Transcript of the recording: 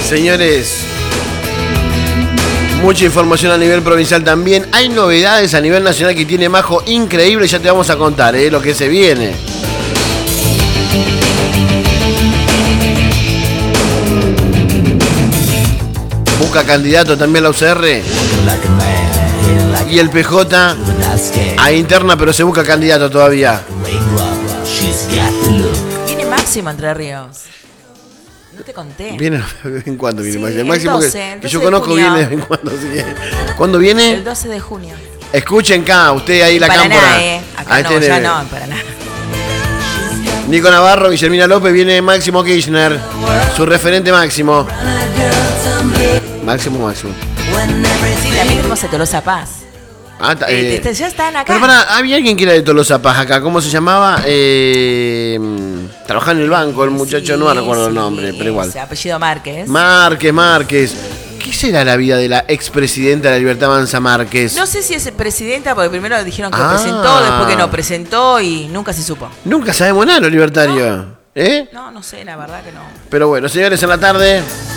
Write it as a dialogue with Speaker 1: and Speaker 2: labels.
Speaker 1: Señores, mucha información a nivel provincial también. Hay novedades a nivel nacional que tiene Majo increíble. Ya te vamos a contar lo que se viene. Busca candidato también la UCR. Y el PJ a interna, pero se busca candidato todavía.
Speaker 2: Viene Máximo Entre Ríos. No te conté.
Speaker 1: Viene de vez en cuando, viene
Speaker 2: Sí,
Speaker 1: Máximo. Máximo
Speaker 2: el 12
Speaker 1: que yo
Speaker 2: de
Speaker 1: conozco
Speaker 2: junio.
Speaker 1: viene de vez en cuando. Así que, ¿cuándo viene?
Speaker 2: El 12 de junio.
Speaker 1: Escuchen acá, usted ahí la
Speaker 2: Paraná,
Speaker 1: cámpora.
Speaker 2: Acá
Speaker 1: Ahí
Speaker 2: no,
Speaker 1: tiene.
Speaker 2: ya no, en Paraná.
Speaker 1: Nico Navarro, Guillermina López, viene Máximo Kirchner. Su referente máximo. Máximo.
Speaker 2: Sí, también tenemos a Tolosa Paz. Ya están acá.
Speaker 1: Pero había alguien que era de Tolosa Paz acá. ¿Cómo se llamaba? Trabajaba en el banco, el muchacho,
Speaker 2: Sí,
Speaker 1: no recuerdo el
Speaker 2: sí,
Speaker 1: nombre, pero igual.
Speaker 2: ese apellido Márquez.
Speaker 1: Márquez. ¿Qué será la vida de la expresidenta de la Libertad Avanza Márquez?
Speaker 2: No sé si es presidenta, porque primero dijeron que
Speaker 1: Ah.
Speaker 2: presentó, después que no presentó y nunca se supo.
Speaker 1: Nunca sabemos nada, los libertarios.
Speaker 2: No sé, la verdad que no.
Speaker 1: Pero bueno, señores, en la tarde